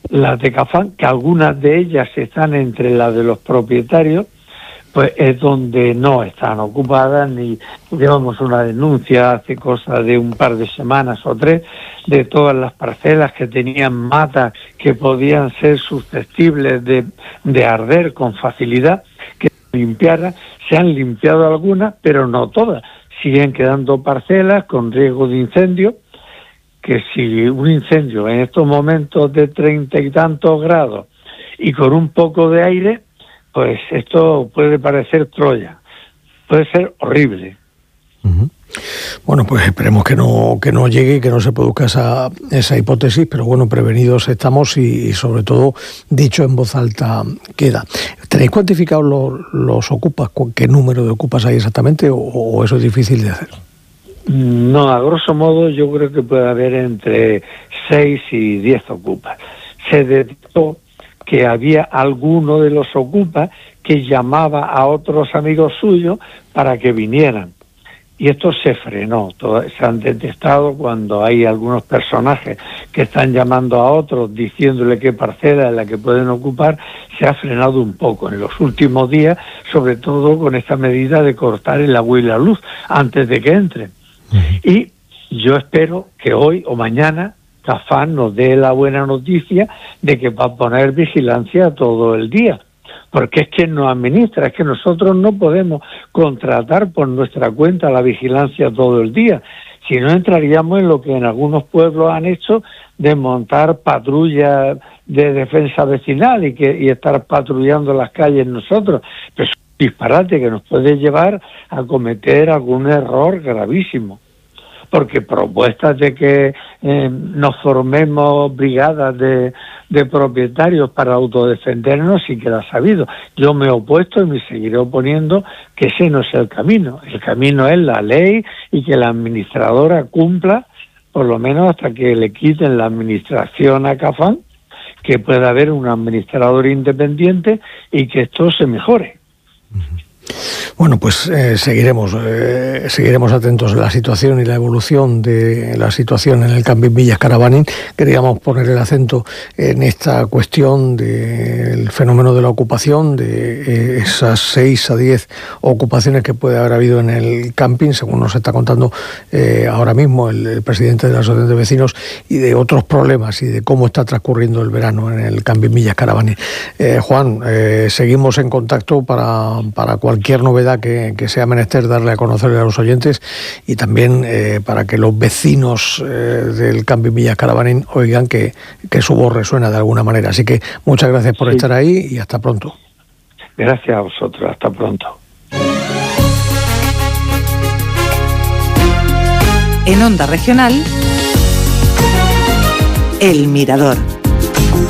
las de Cafán, que algunas de ellas están entre las de los propietarios, pues es donde no están ocupadas, ni llevamos una denuncia hace cosa de un par de semanas o 3 de todas las parcelas que tenían matas que podían ser susceptibles de arder con facilidad, que se limpiaran. Se han limpiado algunas, pero no todas. Siguen quedando parcelas con riesgo de incendio, que si un incendio en estos momentos de 30 y tantos grados y con un poco de aire, pues esto puede parecer Troya, puede ser horrible. Uh-huh. Bueno, pues esperemos que no llegue y que no se produzca esa hipótesis, pero bueno, prevenidos estamos y sobre todo dicho en voz alta queda. ¿Tenéis cuantificados los ocupas? ¿Qué número de ocupas hay exactamente o eso es difícil de hacer? No, a grosso modo yo creo que puede haber entre 6 y 10 ocupas. Se detectó que había alguno de los ocupas que llamaba a otros amigos suyos para que vinieran. Y esto se frenó. Se han detectado cuando hay algunos personajes que están llamando a otros diciéndole qué parcela es la que pueden ocupar. Se ha frenado un poco en los últimos días, sobre todo con esta medida de cortar el agua y la luz antes de que entren. Y yo espero que hoy o mañana Cafán nos dé la buena noticia de que va a poner vigilancia todo el día, porque es quien nos administra, es que nosotros no podemos contratar por nuestra cuenta la vigilancia todo el día, si no entraríamos en lo que en algunos pueblos han hecho de montar patrullas de defensa vecinal y estar patrullando las calles nosotros. Pero es un disparate que nos puede llevar a cometer algún error gravísimo. Porque propuestas de que nos formemos brigadas de propietarios para autodefendernos sí que las ha habido. Yo me he opuesto y me seguiré oponiendo, que ese no es el camino. El camino es la ley y que la administradora cumpla, por lo menos hasta que le quiten la administración a Cafán, que pueda haber un administrador independiente y que esto se mejore. Bueno, pues seguiremos atentos a la situación y la evolución de la situación en el camping Villas Carabanín. Queríamos poner el acento en esta cuestión del fenómeno de la ocupación, de esas 6 a 10 ocupaciones que puede haber habido en el camping, según nos está contando ahora mismo el presidente de la Asociación de Vecinos, y de otros problemas y de cómo está transcurriendo el verano en el camping Villas Carabanín. Juan, seguimos en contacto para cualquier novedad que sea menester darle a conocer a los oyentes y también para que los vecinos del camping Villas Carabanín oigan que su voz resuena de alguna manera. Así que muchas gracias por estar ahí y hasta pronto. Gracias a vosotros, hasta pronto. En Onda Regional, El Mirador.